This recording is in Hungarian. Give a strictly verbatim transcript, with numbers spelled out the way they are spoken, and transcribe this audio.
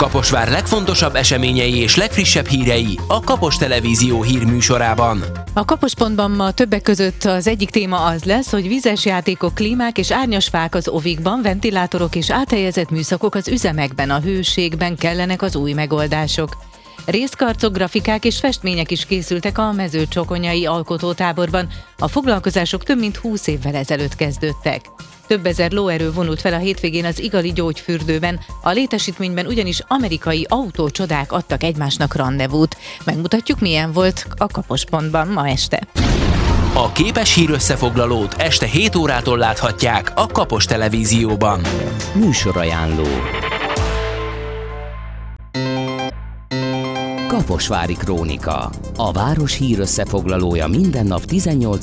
Kaposvár legfontosabb eseményei és legfrissebb hírei a Kapos Televízió hírműsorában. A Kapospontban ma többek között az egyik téma az lesz, hogy vízes játékok, klímák és árnyas fák az ovikban, ventilátorok és áthelyezett műszakok az üzemekben, a hőségben kellenek az új megoldások. Részkarcok, grafikák és festmények is készültek a Mezőcsokonyai Alkotótáborban. A foglalkozások több mint húsz évvel ezelőtt kezdődtek. Több ezer lóerő vonult fel a hétvégén az Igali Gyógyfürdőben, a létesítményben ugyanis amerikai autócsodák adtak egymásnak randevút. Megmutatjuk, milyen volt a Kapospontban ma este. A képes hír összefoglalót este hét órától láthatják a Kapos Televízióban. Műsorajánló. Kaposvári Krónika. A város hír összefoglalója minden nap tizennyolc